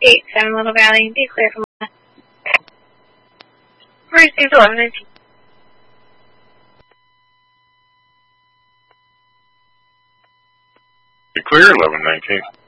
Gate 7 Little Valley. Be clear from received 1119. Be clear, 1119.